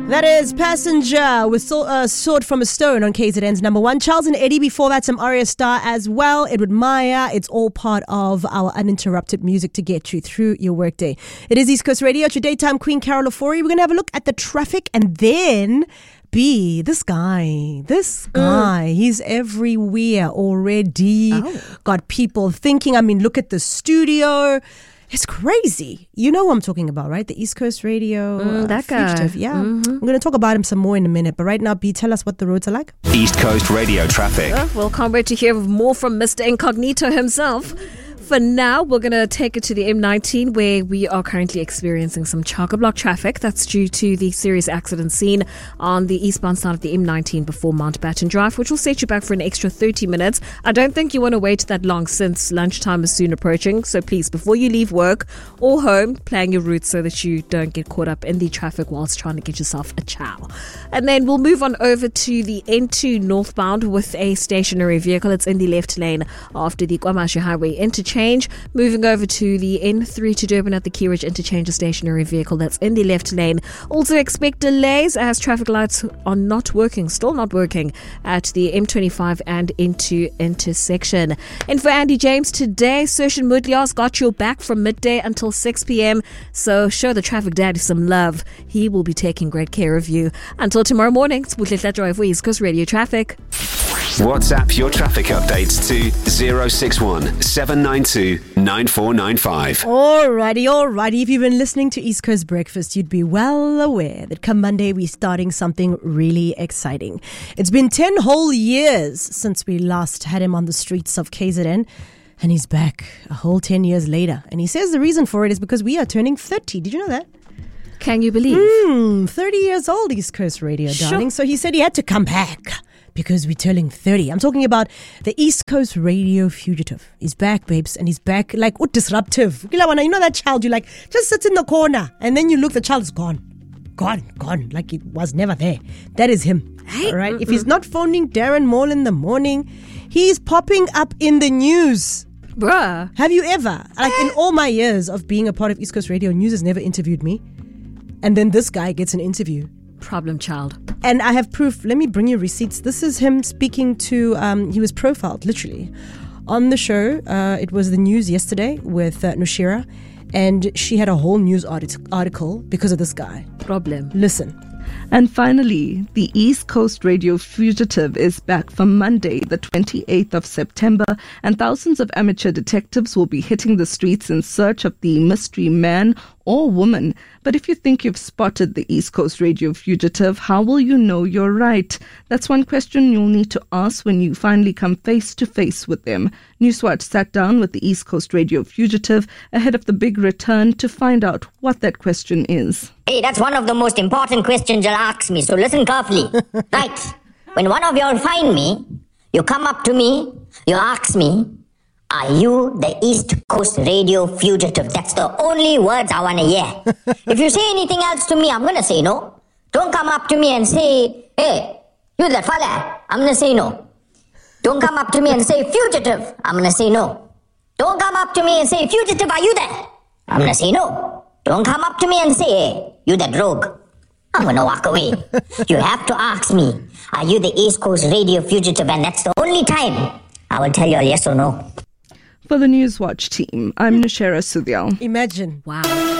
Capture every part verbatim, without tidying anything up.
That is Passenger with so, uh, Sword from a Stone on K Z N's number one. Charles and Eddie, before that, some Arya Starr as well. Edward Maya. It's all part of our uninterrupted music to get you through your workday. It is East Coast Radio. It's your daytime queen, Carol Ofori. We're going to have a look at the traffic and then B, this guy, this guy, mm. he's everywhere already. Oh. Got people thinking, I mean, look at the studio. It's crazy. You know what I'm talking about, right? The East Coast Radio. Mm, uh, that guy. Fugitive. Yeah. Mm-hmm. I'm going to talk about him some more in a minute. But right now, B, tell us what the roads are like. East Coast Radio traffic. Uh, well, can't wait to hear more from Mister Incognito himself. For now, we're going to take it to the M nineteen where we are currently experiencing some chock-a-block traffic. That's due to the serious accident scene on the eastbound side of the M nineteen before Mountbatten Drive, which will set you back for an extra thirty minutes. I don't think you want to wait that long since lunchtime is soon approaching. So please, before you leave work or home, plan your route so that you don't get caught up in the traffic whilst trying to get yourself a chow. And then we'll move on over to the N two northbound with a stationary vehicle. It's in the left lane after the KwaMashu Highway interchange. Moving over to the N three to Durban at the Key Ridge interchange, a stationary vehicle that's in the left lane. Also expect delays as traffic lights are not working, still not working at the M twenty-five and N two intersection. And for Andy James today, Sershin Mudliar's got your back from midday until six p.m. So show the traffic daddy some love. He will be taking great care of you. Until tomorrow morning, it's Buhle Drive for East Coast Radio Traffic. WhatsApp your traffic updates to zero six one seven nine two nine four nine five. Alrighty, alrighty. If you've been listening to East Coast Breakfast, you'd be well aware that come Monday, we're starting something really exciting. It's been ten whole years since we last had him on the streets of K Z N, and he's back a whole ten years later. And he says the reason for it is because we are turning thirty. Did you know that? Can you believe? Mm, thirty years old, East Coast Radio, Sure. darling. So he said he had to come back because we're turning thirty. I'm talking about the East Coast Radio Fugitive. He's back, babes, and he's back like oh, disruptive. You know that child, you like, just sits in the corner, and then you look, the child is gone. Gone, gone, like it was never there. That is him, Hey, all right? mm-mm. If he's not phoning Darren Moore in the morning, he's popping up in the news. Bruh. Have you ever, like in all my years of being a part of East Coast Radio, News has never interviewed me. And then this guy gets an interview. Problem child. And I have proof. Let me bring you receipts. This is him speaking to, um, he was profiled, literally, on the show. Uh, it was the news yesterday with uh, Nushira. And she had a whole news arti- article because of this guy. Problem. Listen. And finally, the East Coast Radio Fugitive is back for Monday, the twenty-eighth of September, and thousands of amateur detectives will be hitting the streets in search of the mystery man or woman. But if you think you've spotted the East Coast Radio Fugitive, how will you know you're right? That's one question you'll need to ask when you finally come face to face with them. Newswatch sat down with the East Coast Radio Fugitive ahead of the big return to find out what that question is. Hey, that's one of the most important questions you'll ask me, so listen carefully. Right. When one of y'all find me, you come up to me, you ask me, are you the East Coast Radio Fugitive? That's the only words I want to hear. If you say anything else to me, I'm going to say no. Don't come up to me and say, hey, you that fella. I'm going to say no. Don't come up to me and say, fugitive. I'm going to say no. Don't come up to me and say, fugitive, are you there? I'm going to say no. Don't come up to me and say, hey, you that rogue. I'm going to walk away. You have to ask me, are you the East Coast Radio Fugitive? And that's the only time I will tell you yes or no. For the Newswatch team, I'm Nushira Sudhyal. Imagine. Wow.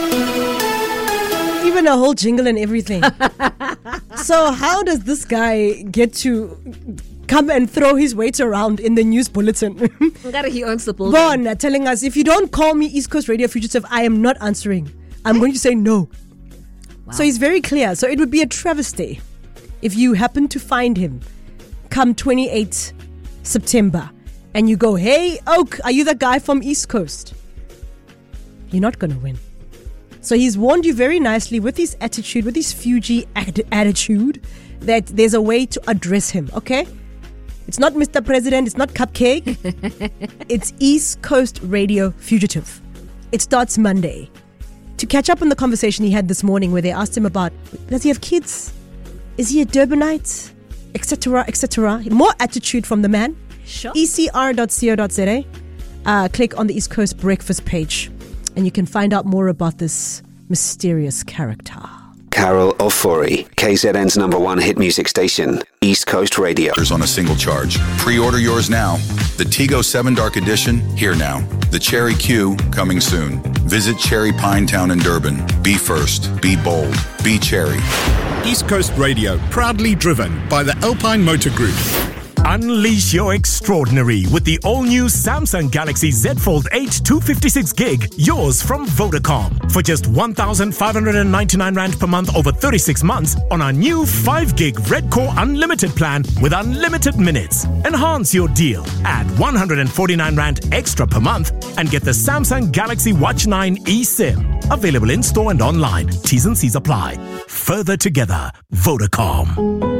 Even a whole jingle and everything. So how does this guy get to come and throw his weight around in the news bulletin? He owns the building. Bon telling us, if you don't call me East Coast Radio Fugitive, I am not answering. I'm going to say no. Wow. So he's very clear. So it would be a travesty if you happen to find him come twenty-eighth September and you go, hey, Oak, are you the guy from East Coast? You're not going to win. So he's warned you very nicely with his attitude, with his Fuji ad- attitude, that there's a way to address him, okay? It's not Mister President, it's not Cupcake. It's East Coast Radio Fugitive. It starts Monday. To catch up on the conversation he had this morning where they asked him about, does he have kids? Is he a Durbanite? Etc, et cetera. More attitude from the man. Sure. E C R dot co dot za. Uh, click on the East Coast Breakfast page and you can find out more about this mysterious character. Carol Ofori, K Z N's number one hit music station, East Coast Radio. On a single charge. Pre-order yours now. The Tigo seven Dark Edition, here now. The Cherry Q, coming soon. Visit Cherry Pinetown in Durban. Be first. Be bold. Be Cherry. East Coast Radio, proudly driven by the Alpine Motor Group. Unleash your extraordinary with the all-new Samsung Galaxy Z Fold eight two fifty-six gig, yours from Vodacom. For just one thousand five hundred ninety-nine rand per month over thirty-six months on our new five gig Red Core Unlimited plan with unlimited minutes. Enhance your deal. Add one hundred forty-nine rand extra per month and get the Samsung Galaxy Watch nine eSIM. Available in store and online. T's and C's apply. Further together, Vodacom.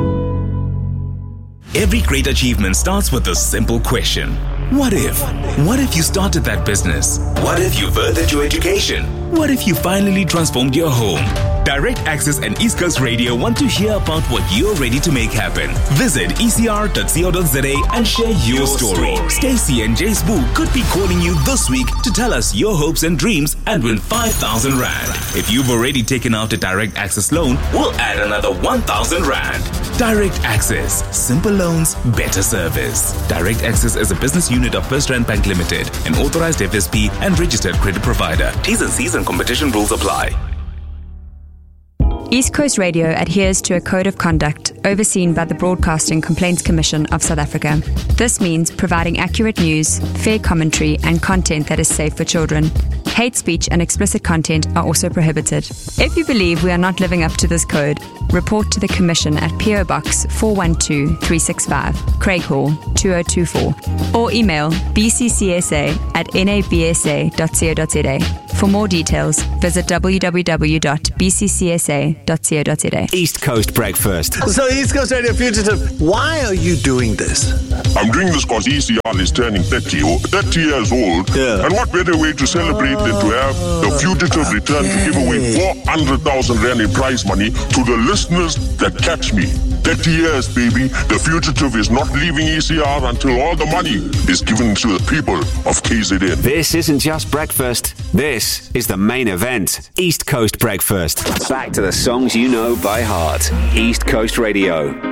Every great achievement starts with a simple question. What if? What if you started that business? What if you furthered your education? What if you finally transformed your home? Direct Access and East Coast Radio want to hear about what you're ready to make happen. Visit e c r dot co dot z a and share your, your story. story. Stacey and Jay Spoo could be calling you this week to tell us your hopes and dreams and win five thousand rand. If you've already taken out a Direct Access loan, we'll add another one thousand rand. Direct Access. Simple loans, better service. Direct Access is a business unit of First Rand Bank Limited, an authorized F S P and registered credit provider. T's and C's and competition rules apply. East Coast Radio adheres to a code of conduct overseen by the Broadcasting Complaints Commission of South Africa. This means providing accurate news, fair commentary, and content that is safe for children. Hate speech and explicit content are also prohibited. If you believe we are not living up to this code, report to the Commission at P O Box four one two three six five, Craighall two oh two four, or email b c c s a at n a b s a dot co dot z a. For more details, visit w w w dot b c c s a dot co dot z a. East Coast Breakfast. So, East Coast Radio Fugitive, why are you doing this? I'm doing this because E C R is turning thirty, or thirty years old. Yeah. And what better way to celebrate than to have the Fugitive return to give away four hundred thousand rand in prize money to the listeners that catch me. thirty years, baby. The Fugitive is not leaving E C R until all the money is given to the people of K Z N. This isn't just breakfast. This is the main event. East Coast Breakfast. Back to the songs you know by heart. East Coast Radio.